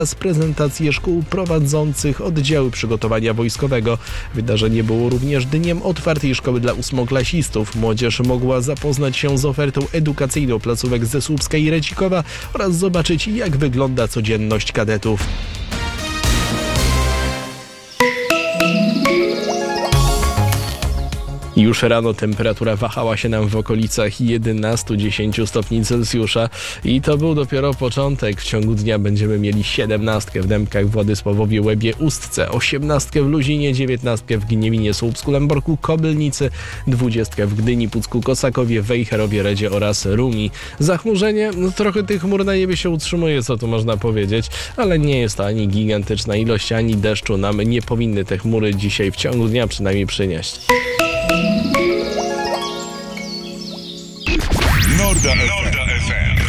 z prezentację szkół prowadzących oddziały przygotowania wojskowego. Wydarzenie było również dniem otwartej szkoły dla ósmoklasistów. Młodzież mogła zapoznać się z ofertą edukacyjną placówek ze Słupska i Redzikowa oraz zobaczyć, jak wygląda codzienność kadetów. Już rano temperatura wahała się nam w okolicach 11-10 stopni Celsjusza i to był dopiero początek. W ciągu dnia będziemy mieli 17 w Dębkach, Władysławowie, Łebie, Ustce, 18 w Luzinie, 19 w Gniewinie, Słupsku, Lęborku, Kobylnicy, 20 w Gdyni, Pucku, Kosakowie, Wejherowie, Redzie oraz Rumi. Zachmurzenie, trochę tych chmur na niebie się utrzymuje, co tu można powiedzieć, ale nie jest to ani gigantyczna ilość, ani deszczu nam nie powinny te chmury dzisiaj w ciągu dnia przynajmniej przynieść.